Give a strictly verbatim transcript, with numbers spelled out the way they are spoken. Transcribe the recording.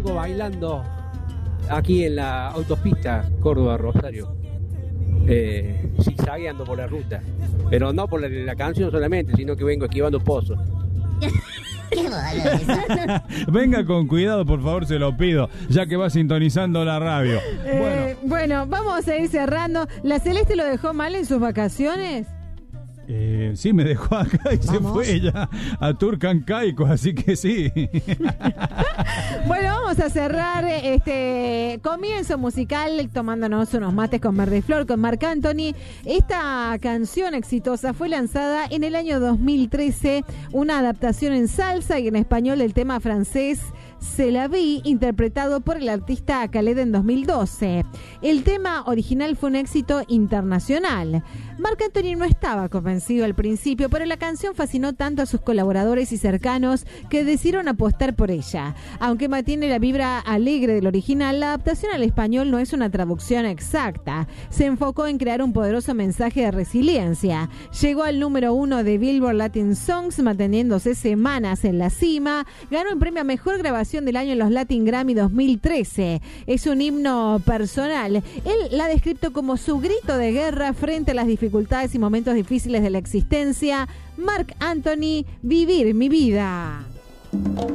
vengo bailando aquí en la autopista Córdoba-Rosario, eh, zigzagueando por la ruta, pero no por la, la canción solamente, sino que vengo esquivando pozos. Qué boludo eso. Venga con cuidado, por favor, se lo pido, ya que va sintonizando la radio. Eh, bueno. bueno, vamos a ir cerrando. ¿La Celeste lo dejó mal en sus vacaciones? Eh, sí, me dejó acá y ¿Vamos? se fue ella a Turcancaico, así que sí. Bueno, vamos a cerrar este comienzo musical tomándonos unos mates con Verde Flor, con Marc Anthony. Esta canción exitosa fue lanzada en el año dos mil trece, una adaptación en salsa y en español del tema francés C'est la vie, interpretado por el artista Khaled en dos mil doce. El tema original fue un éxito internacional. Marc Anthony no estaba convencido al principio, pero la canción fascinó tanto a sus colaboradores y cercanos que decidieron apostar por ella. Aunque mantiene la vibra alegre del original, la adaptación al español no es una traducción exacta. Se enfocó en crear un poderoso mensaje de resiliencia. Llegó al número uno de Billboard Latin Songs, manteniéndose semanas en la cima. Ganó un premio a Mejor Grabación del Año en los Latin Grammy dos mil trece. Es un himno personal. Él la ha descrito como su grito de guerra frente a las dificultades y momentos difíciles de la existencia. Marc Anthony, Vivir mi vida.